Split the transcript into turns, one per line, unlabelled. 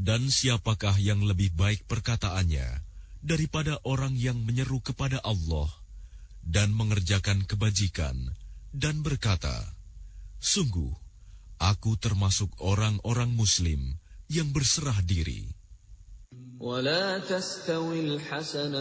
Dan siapakah yang lebih baik perkataannya daripada orang yang menyeru kepada Allah dan mengerjakan kebajikan dan berkata, "Sungguh, aku termasuk orang-orang Muslim yang berserah diri."